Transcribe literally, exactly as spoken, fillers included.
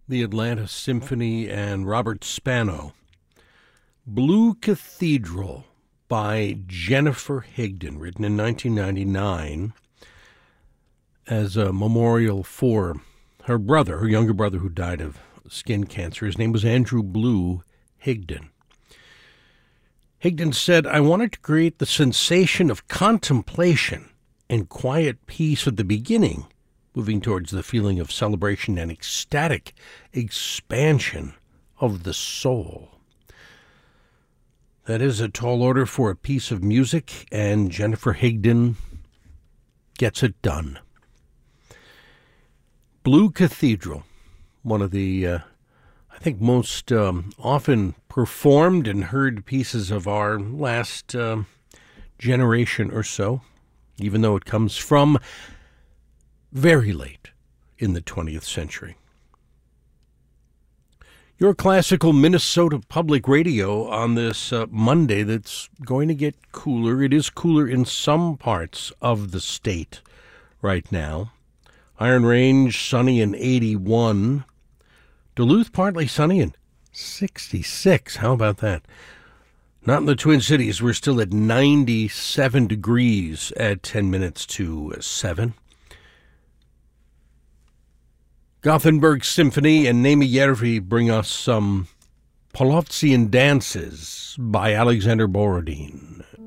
the Atlanta Symphony and Robert Spano. Blue Cathedral by Jennifer Higdon, written in nineteen ninety-nine as a memorial for her brother, her younger brother who died of skin cancer. His name was Andrew Blue Higdon. Higdon said, "I wanted to create the sensation of contemplation and quiet peace at the beginning, moving towards the feeling of celebration and ecstatic expansion of the soul." That is a tall order for a piece of music, and Jennifer Higdon gets it done. Blue Cathedral, one of the, uh, I think, most um, often performed and heard pieces of our last uh, generation or so, even though it comes from very late in the twentieth century. Your classical Minnesota Public Radio on this uh, Monday that's going to get cooler. It is cooler in some parts of the state right now. Iron Range, sunny and eighty-one. Duluth, partly sunny and sixty-six. How about that? Not in the Twin Cities. We're still at ninety-seven degrees at ten minutes to seven. Gothenburg Symphony and Nemi Järvi bring us some Polovtsian dances by Alexander Borodin.